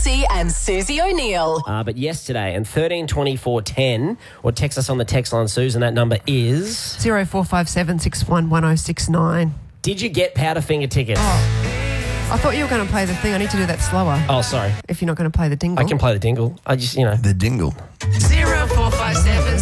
Massey and Susie O'Neill. But yesterday, and 132410, or text us on the text line, Susan, that number is... 0457 611069. Did you get Powderfinger tickets? I thought you were going to play the thing. I need to do that slower. Oh, sorry. If you're not going to play the dingle. I can play the dingle. I just, The dingle. 0457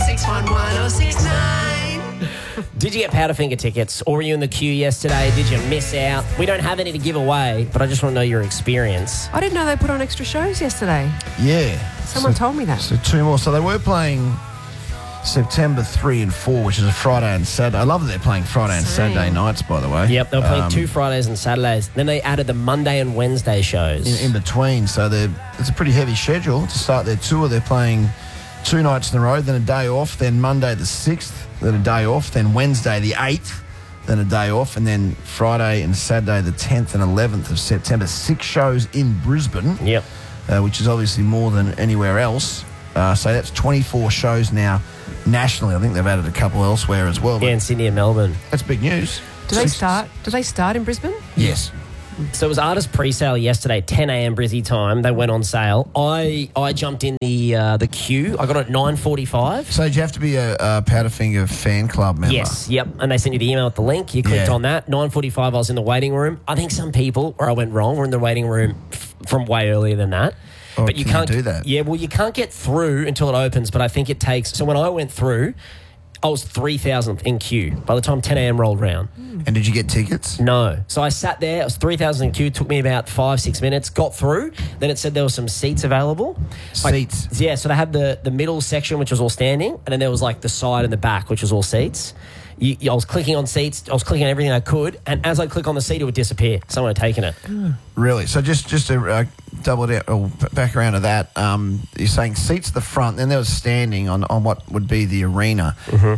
611069. Did you get Powderfinger tickets, or were you in the queue yesterday? Did you miss out? We don't have any to give away, but I just want to know your experience. I didn't know they put on extra shows yesterday. Yeah. Someone told me that. So 2 more. So they were playing September 3 and 4, which is a Friday and Saturday. I love that they're playing Friday and Same. Saturday nights, by the way. Yep, they were playing 2 Fridays and Saturdays. Then they added the Monday and Wednesday shows. In between. So it's a pretty heavy schedule to start their tour. They're playing 2 nights in a row, then a day off, then Monday the 6th, then a day off, then Wednesday the 8th, then a day off, and then Friday and Saturday the 10th and 11th of September. 6 shows in Brisbane, Yep. Which is obviously more than anywhere else. So that's 24 shows now nationally. I think they've added a couple elsewhere as well. Yeah, in Sydney and Melbourne. That's big news. Do they start in Brisbane? Yes. So it was artist pre-sale yesterday, 10 a.m. Brizzy time. They went on sale. I jumped in the queue. I got it at 9:45. So did you have to be a Powderfinger fan club member? Yes, yep. And they sent you the email with the link. You clicked Yeah. on that. 9:45, I was in the waiting room. I think some people, where I went wrong, were in the waiting room from way earlier than that. Oh, but you can you can't do that? Yeah, well, you can't get through until it opens. But I think it takes. So when I went through, I was 3,000th in queue by the time 10 a.m. rolled round. And did you get tickets? No. So I sat there. I was 3,000 in queue. Took me about 5-6 minutes. Got through. Then it said there were some seats available. Seats? Yeah. So they had the middle section, which was all standing, and then there was like the side and the back, which was all seats. I was clicking on seats. I was clicking on everything I could, and as I click on the seat, it would disappear. Someone had taken it. Really? So just to double it out, or back around to that, you're saying seats at the front, then there was standing on what would be the arena.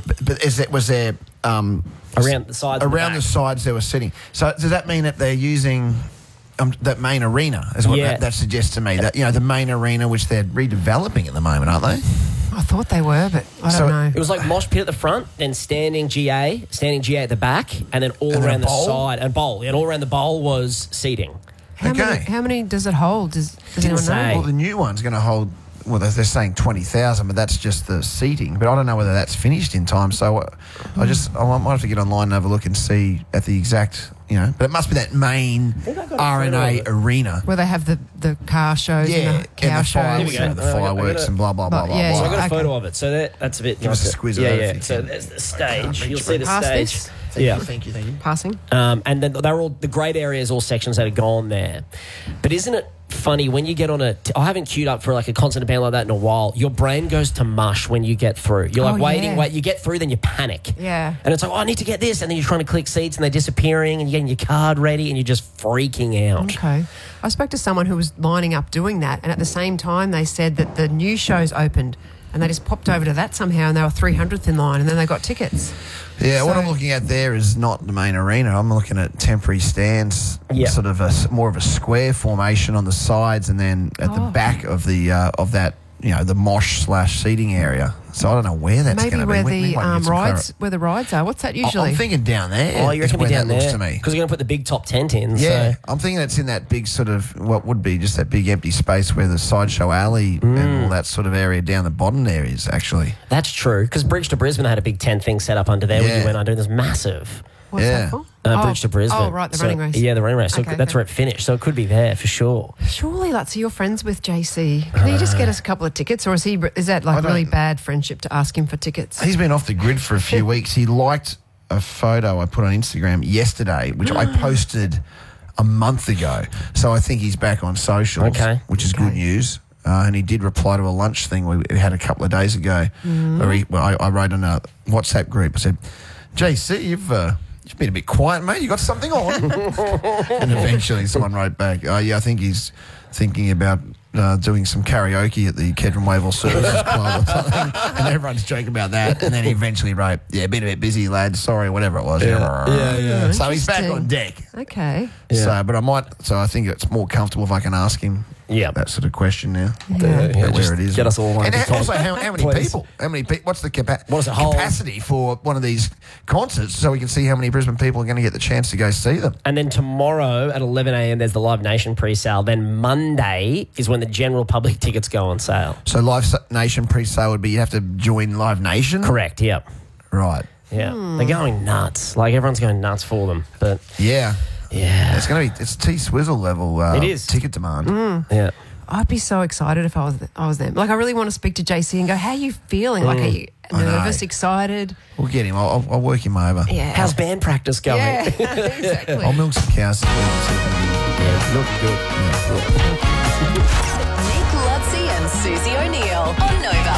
But was there Around the sides. and around the the back. sides they were sitting? So does that mean that they're using that main arena? Is what Yeah. that suggests to me. That the main arena, which they're redeveloping at the moment, aren't they? I thought they were, but I So don't know. It was like mosh pit at the front, then standing GA at the back, and then all And then around a the bowl? side. And bowl. And all around the bowl was seating. How many does it hold? Does anyone say. know? Well, the new one's going to hold. Well, they're saying 20,000, but that's just the seating. But I don't know whether that's finished in time. So I might have to get online and have a look and see at the exact. But it must be that main think I got a RNA photo of it. arena. Where they have the car shows and the cow and shows. the, Here we go. the I got- fireworks I got and blah, blah, blah, But, blah, yeah, blah. So I got a Okay. photo of it. So that's a bit. Give us a squeeze of yeah, that yeah. if you So can. there's the stage. You'll see the Past stage. this? Yeah. Thank you. Passing. And then they're all the great areas, all sections that are gone there. But isn't it funny when you get on I haven't queued up for like a concert band like that in a while. Your brain goes to mush when you get through. You're like waiting. You get through, then you panic. Yeah. And it's like, I need to get this, and then you're trying to click seats, and they're disappearing, and you're getting your card ready, and you're just freaking out. Okay. I spoke to someone who was lining up doing that, and at the same time they said that the new shows opened, and they just popped over to that somehow, and they were 300th in line, and then they got tickets. Yeah, what So- I'm looking at there is not the main arena. I'm looking at temporary stands, Yeah. sort of more of a square formation on the sides, and then at the back of the of that the mosh / seating area. So I don't know where that's going Maybe to be. where We the might get some rides are. What's that clarity. usually? I'm thinking down there. Oh, you is reckon where be down that looks there? to me. Because you're going to put the big top tent in. Yeah, So. I'm thinking it's in that big sort of what would be just that big empty space where the sideshow alley and all that sort of area down the bottom there is actually. That's true, because Bridge to Brisbane had a big tent thing set up under there when Yeah. you went under. It was massive. What's Yeah. that for? Bridge to Brisbane. Oh, right, the running race. Yeah, the running race. So Okay, that's okay. where it finished. So it could be there for sure. Surely, so you're friends with JC. Can you just get us a couple of tickets, or is that like don't- really bad friendship to ask him for tickets? He's been off the grid for a few weeks. He liked a photo I put on Instagram yesterday, which I posted a month ago. So I think he's back on socials, Okay. which is good news. And he did reply to a lunch thing we had a couple of days ago. Where I wrote on a WhatsApp group. I said, JC, you've been a bit quiet, mate. You got something on? And eventually someone wrote back, oh, yeah, I think he's thinking about doing some karaoke at the Kedron Wavell Services Club or something. And everyone's joking about that. And then he eventually wrote, yeah, been a bit busy, lad. Sorry, whatever it was. Yeah. So he's back Interesting. on deck. Okay. Yeah. So, but I might. So I think it's more comfortable if I can ask him. Yeah. That sort of question now. Yeah, Where just it is. get us all on. And also, how many Please. people? How many people? What's the What does it hold? capacity for one of these concerts so we can see how many Brisbane people are going to get the chance to go see them? And then tomorrow at 11 a.m. there's the Live Nation pre-sale. Then Monday is when the general public tickets go on sale. So Live Nation pre-sale would be you have to join Live Nation? Correct, yep. Right. Yeah. They're going nuts. Like, everyone's going nuts for them. But, Yeah. yeah. It's going to be, it's T-Swizzle level It is. ticket demand. Yeah. I'd be so excited if I was them. Like, I really want to speak to JC and go, how are you feeling? Like, are you I know. nervous, excited? We'll get him. I'll work him over. Yeah. How's band practice going? Yeah, exactly. I'll milk some cows this week and see if Yeah, looking good. Nick Lutzi and Susie O'Neill on Nova.